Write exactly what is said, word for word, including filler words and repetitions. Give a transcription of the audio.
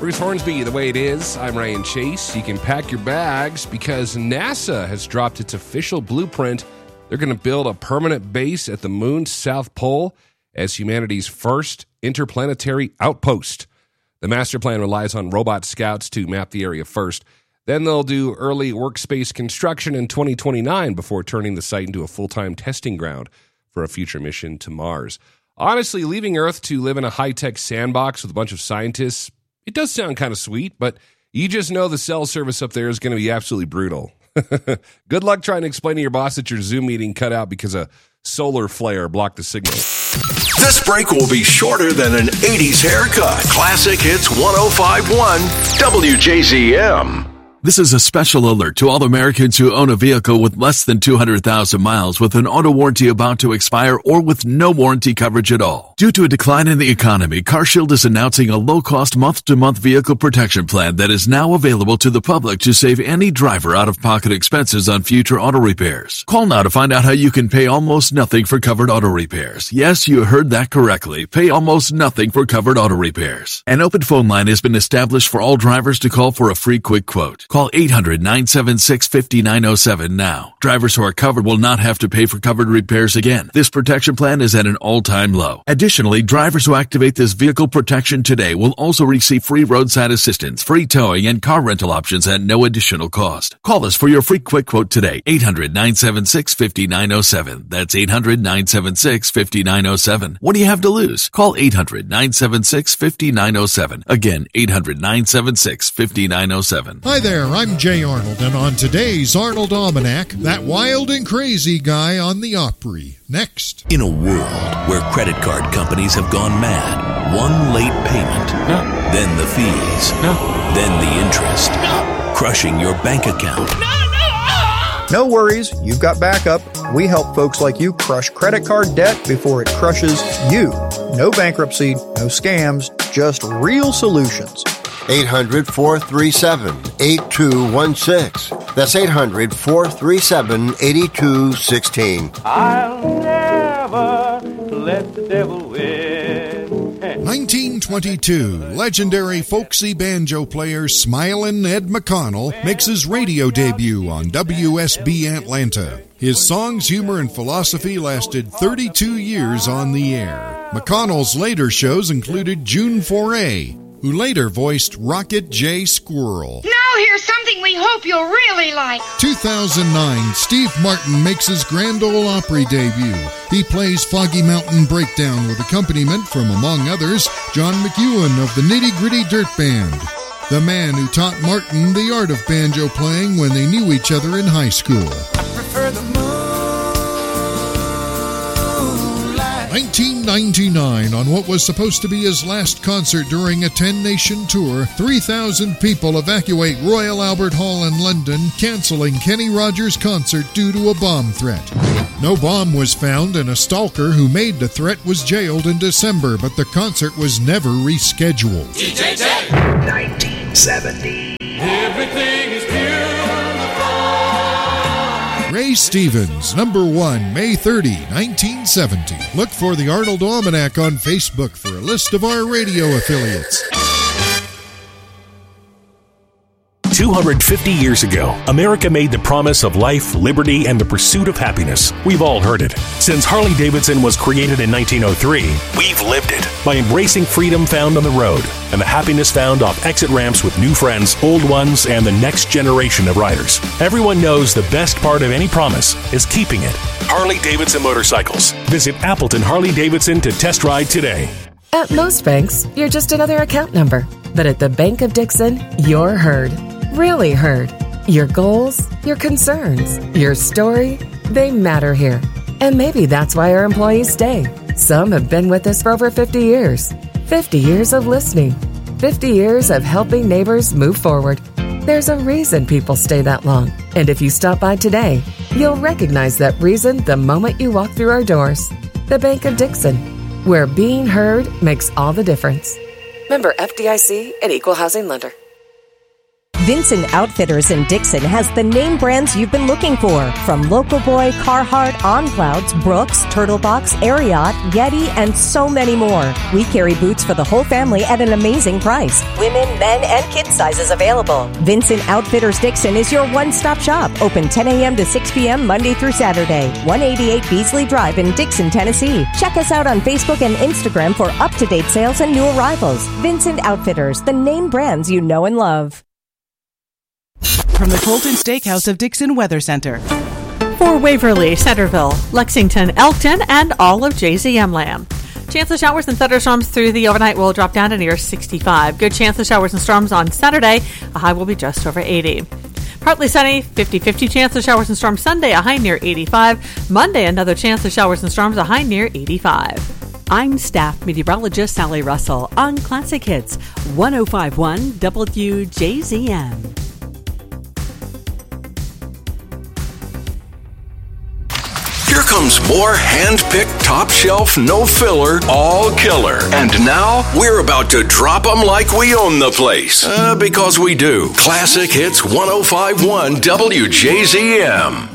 Bruce Hornsby, The Way It Is. I'm Ryan Chase. You can pack your bags because NASA has dropped its official blueprint. They're going to build a permanent base at the moon's south pole as humanity's first interplanetary outpost. The master plan relies on robot scouts to map the area first. Then they'll do early workspace construction in twenty twenty-nine before turning the site into a full-time testing ground for a future mission to Mars. Honestly, leaving Earth to live in a high-tech sandbox with a bunch of scientists, it does sound kind of sweet, but you just know the cell service up there is going to be absolutely brutal. Good luck trying to explain to your boss that your Zoom meeting cut out because a solar flare blocked the signal. This break will be shorter than an eighties haircut. Classic Hits one oh five point one W J Z M. This is a special alert to all Americans who own a vehicle with less than two hundred thousand miles with an auto warranty about to expire or with no warranty coverage at all. Due to a decline in the economy, CarShield is announcing a low-cost month-to-month vehicle protection plan that is now available to the public to save any driver out-of-pocket expenses on future auto repairs. Call now to find out how you can pay almost nothing for covered auto repairs. Yes, you heard that correctly. Pay almost nothing for covered auto repairs. An open phone line has been established for all drivers to call for a free quick quote. Call eight hundred, nine seven six, five nine zero seven now. Drivers who are covered will not have to pay for covered repairs again. This protection plan is at an all-time low. Additionally, drivers who activate this vehicle protection today will also receive free roadside assistance, free towing, and car rental options at no additional cost. Call us for your free quick quote today. eight hundred, nine seven six, five nine zero seven. That's eight hundred, nine seven six, five nine zero seven. What do you have to lose? Call eight hundred, nine seven six, five nine zero seven. Again, eight hundred, nine seven six, five nine zero seven. Hi there, I'm Jay Arnold, and on today's Arnold Almanac, that wild and crazy guy on the Opry. Next. In a world where credit card companies have gone mad, one late payment, No. then the fees, No. then the interest, No. crushing your bank account. No worries, you've got backup. We help folks like you crush credit card debt before it crushes you. No bankruptcy, no scams, just real solutions. eight hundred, four three seven, eight two one six. That's eight hundred, four three seven, eight two one six. I'll never let the devil win. nineteen twenty-two, legendary folksy banjo player Smilin' Ed McConnell makes his radio debut on W S B Atlanta. His songs, humor, and philosophy lasted thirty-two years on the air. McConnell's later shows included June Foray, who later voiced Rocket J. Squirrel. Now here's something we hope you'll really like. two thousand nine, Steve Martin makes his Grand Ole Opry debut. He plays Foggy Mountain Breakdown with accompaniment from, among others, John McEwen of the Nitty Gritty Dirt Band, the man who taught Martin the art of banjo playing when they knew each other in high school. I prefer the moonlight. nineteen ninety-nine, on what was supposed to be his last concert during a ten-nation tour, three thousand people evacuate Royal Albert Hall in London, canceling Kenny Rogers' concert due to a bomb threat. No bomb was found, and a stalker who made the threat was jailed in December, but the concert was never rescheduled. D J J. nineteen seventy. Everything is beautiful. Ray Stevens, number one, May thirtieth, nineteen seventy. Look for the Arnold Almanac on Facebook for a list of our radio affiliates. two hundred fifty years ago, America made the promise of life, liberty, and the pursuit of happiness. We've all heard it. Since Harley-Davidson was created in nineteen oh three, we've lived it by embracing freedom found on the road and the happiness found off exit ramps with new friends, old ones, and the next generation of riders. Everyone knows the best part of any promise is keeping it. Harley-Davidson Motorcycles. Visit Appleton Harley-Davidson to test ride today. At most banks, you're just another account number. But at the Bank of Dixon, you're heard. Really heard. Your goals, your concerns, your story, they matter here. And maybe that's why our employees stay. Some have been with us for over fifty years. fifty years of listening. fifty years of helping neighbors move forward. There's a reason people stay that long. And if you stop by today, you'll recognize that reason the moment you walk through our doors. The Bank of Dixon, where being heard makes all the difference. Member F D I C and Equal Housing Lender. Vincent Outfitters in Dixon has the name brands you've been looking for, from Local Boy, Carhartt, On Clouds, Brooks, Turtlebox, Ariat, Yeti, and so many more. We carry boots for the whole family at an amazing price. Women, men, and kids sizes available. Vincent Outfitters Dixon is your one-stop shop. Open ten a.m. to six p.m. Monday through Saturday. one eighty-eight Beasley Drive in Dixon, Tennessee. Check us out on Facebook and Instagram for up-to-date sales and new arrivals. Vincent Outfitters, the name brands you know and love. From the Colton Steakhouse of Dixon Weather Center. For Waverly, Centerville, Lexington, Elkton, and all of J Z M land. Chance of showers and thunderstorms through the overnight will drop down to near sixty-five. Good chance of showers and storms on Saturday. A high will be just over eighty. Partly sunny, fifty-fifty chance of showers and storms Sunday, a high near eighty-five. Monday, another chance of showers and storms, a high near eighty-five. I'm staff meteorologist Sally Russell on Classic Hits one oh five point one W J Z M. Here comes more hand-picked, top-shelf, no-filler, all-killer. And now, we're about to drop them like we own the place. Uh, because we do. Classic Hits one oh five point one W J Z M.